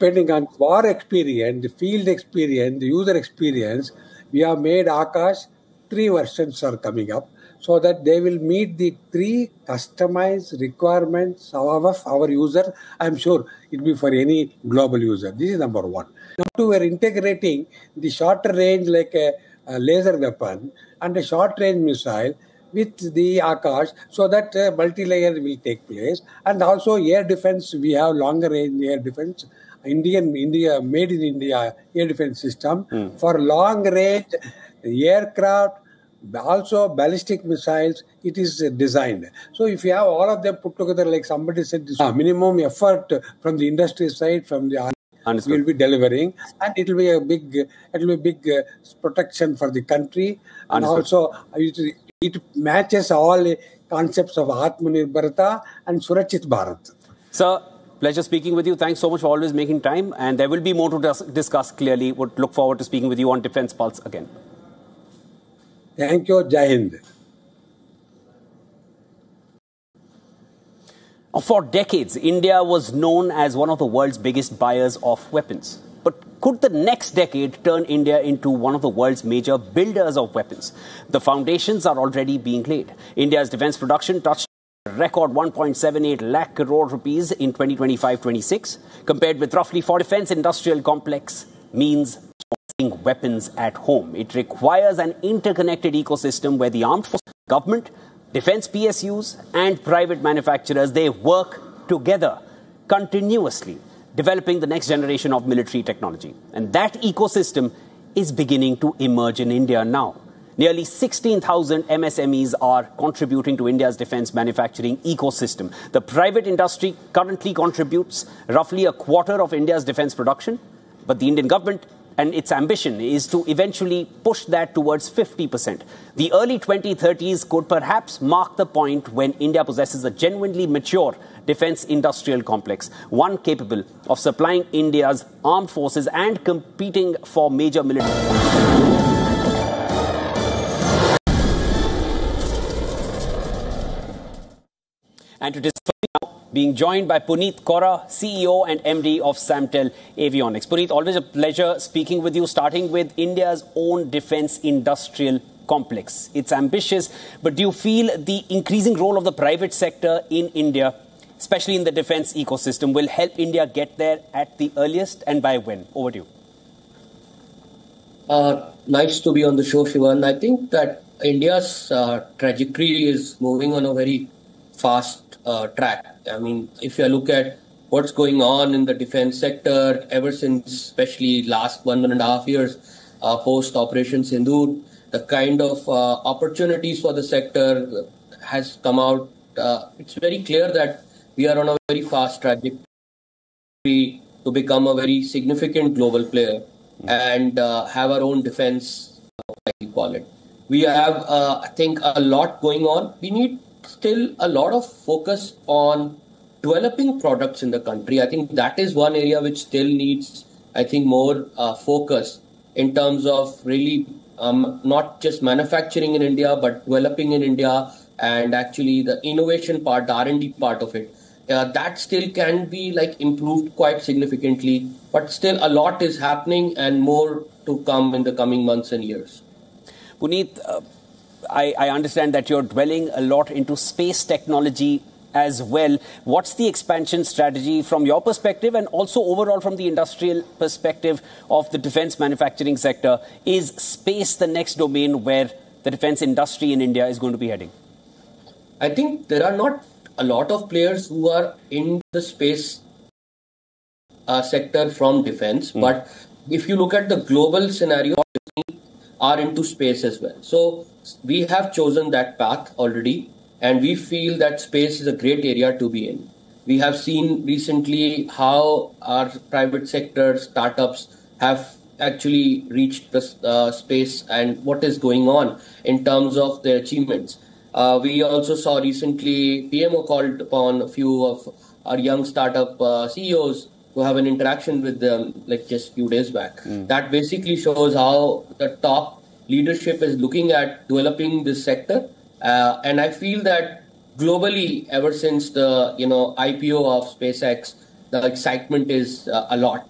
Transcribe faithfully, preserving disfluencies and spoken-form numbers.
depending on war experience, the field experience, the user experience, we have made Akash, three versions are coming up, so that they will meet the three customized requirements of our user. I'm sure it will be for any global user. This is number one. Number two, we're integrating the shorter range like a, a laser weapon and a short range missile with the Akash, so that uh, multi-layer will take place. And also air defense, we have longer range air defense, Indian, India, made in India air defense system mm. for long range aircraft, also ballistic missiles, it is designed. So if you have all of them put together, like somebody said, this minimum effort from the industry side, from the army, we will be delivering, and it will be a big, it will be big uh, protection for the country. And Understood. also it, it matches all concepts of Atmanirbharta and Surachit Bharat. Sir, pleasure speaking with you. Thanks so much for always making time. And there will be more to dis discuss clearly. Would look forward to speaking with you on Defence Pulse again. Thank you. Jai Hind. For decades, India was known as one of the world's biggest buyers of weapons. But could the next decade turn India into one of the world's major builders of weapons? The foundations are already being laid. India's defence production touched a record one point seven eight lakh crore rupees in twenty twenty-five twenty-six, compared with roughly for defence industrial complex means weapons at home. It requires an interconnected ecosystem where the armed forces, government, defence P S Us and private manufacturers, they work together continuously, developing the next generation of military technology. And that ecosystem is beginning to emerge in India now. Nearly sixteen thousand M S M Es are contributing to India's defence manufacturing ecosystem. The private industry currently contributes roughly a quarter of India's defence production, but the Indian government and its ambition is to eventually push that towards fifty percent. The early twenty thirties could perhaps mark the point when India possesses a genuinely mature defence industrial complex, one capable of supplying India's armed forces and competing for major military. And to discuss now, being joined by Puneet Kaura, C E O and M D of Samtel Avionics. Puneet, always a pleasure speaking with you, starting with India's own defence industrial complex. It's ambitious, but do you feel the increasing role of the private sector in India, especially in the defence ecosystem, will help India get there at the earliest, and by when? Over to you. Uh, nice to be on the show, Shivan. I think that India's uh, trajectory is moving on a very fast uh, track. I mean, if you look at what's going on in the defense sector ever since, especially last one and a half years uh, post Operation Sindoor, the kind of uh, opportunities for the sector has come out. Uh, it's very clear that we are on a very fast trajectory to become a very significant global player and uh, have our own defense, like we call it. We have, uh, I think, a lot going on. We need still a lot of focus on developing products in the country. I think that is one area which still needs, I think, more uh, focus in terms of really um, not just manufacturing in India, but developing in India, and actually the innovation part, the R and D part of it. Uh, that still can be like improved quite significantly, but still a lot is happening and more to come in the coming months and years. Puneet, uh, I, I understand that you're dwelling a lot into space technology as well. What's the expansion strategy from your perspective and also overall from the industrial perspective of the defense manufacturing sector? Is space the next domain where the defense industry in India is going to be heading? I think there are not a lot of players who are in the space uh, sector from defense, mm. but if you look at the global scenario, are into space as well. So we have chosen that path already, and we feel that space is a great area to be in. We have seen recently how our private sector startups have actually reached the uh, space and what is going on in terms of their achievements. Uh, we also saw recently P M O called upon a few of our young startup uh, C E Os to have an interaction with them like just a few days back. Mm. That basically shows how the top leadership is looking at developing this sector. Uh, and I feel that globally, ever since the you know I P O of SpaceX, the excitement is uh, a lot.